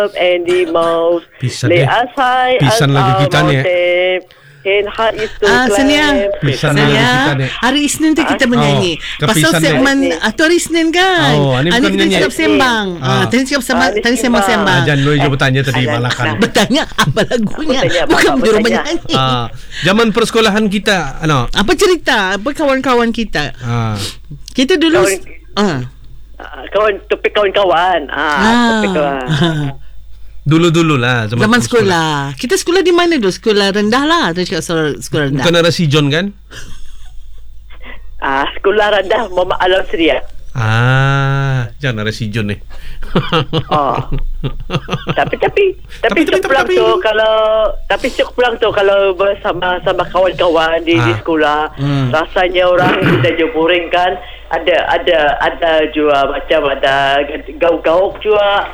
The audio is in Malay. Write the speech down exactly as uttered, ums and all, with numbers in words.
Andy Mouse. Pisan Le eh. asai Pisan lagi kita ni, eh. Hen hat itu Ah, Sania. Pisan lagi kita Sania, ni. hari Isnin tu kita menyanyi. Oh, Pasal kepisan ni. segmen ah, tu hari Isnin kan. Oh, Ani bukan kita menyanyi. cakap sembang. Ah. Ah, tadi cakap sama, Ah, ni tadi sembang. sembang-sembang. Ah, jangan lu je bertanya tadi Alah, malakan. alah. Bertanya apa lagunya? Bertanya, Bukan Bapak menyuruh bertanya. menyanyi. Ah, zaman persekolahan kita, ano? Apa cerita? Apa kawan-kawan kita? Ah, Kita dulu Kawan- ah. Ah, kawan topik kawan-kawan. Ah, Ah. topik kawan. dulu-dulu lah zaman, Zaman sekolah. Kita sekolah di mana dulu? Sekolah rendah lah. Atau cakap sekolah, sekolah rendah? Bukan arah si John kan? Ah, sekolah rendah Muhammad Alam Seria. Ah, jangan arah si John ni. Oh. tapi tapi tapi Tapi, cuk tapi, pulang tapi. tu kalau tapi cuk pulang tu kalau bersama sama kawan-kawan di, di Ah. sekolah, Hmm. rasanya orang kita je boring kan. Ada ada ada juga macam ada gauk-gauk juga.